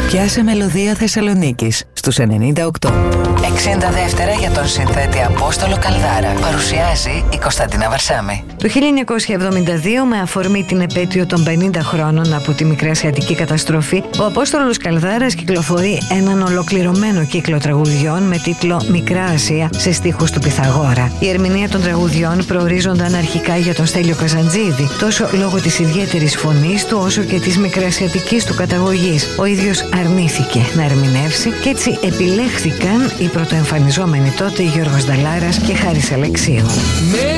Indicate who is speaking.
Speaker 1: Πιάσε μελωδία Θεσσαλονίκης στους 98. 60 δεύτερα για τον συνθέτη Απόστολο Καλδάρα. Παρουσιάζει η Κωνσταντίνα Βαρσάμη.
Speaker 2: Το 1972, με αφορμή την επέτειο των 50 χρόνων από τη Μικρασιατική καταστροφή, ο Απόστολος Καλδάρας κυκλοφορεί έναν ολοκληρωμένο κύκλο τραγουδιών με τίτλο «Μικρά Ασία» σε στίχους του Πυθαγόρα. Η ερμηνεία των τραγουδιών προορίζονταν αρχικά για τον Στέλιο Καζαντζίδη, τόσο λόγω της ιδιαίτερης φωνής του όσο και της μικρασιατικής του καταγωγής. Ο ίδιος αρνήθηκε να ερμηνεύσει και έτσι επιλέχθηκαν οι πρωτοεμφανιζόμενοι τότε Γιώργος Νταλάρας και Χάρης Αλεξίου.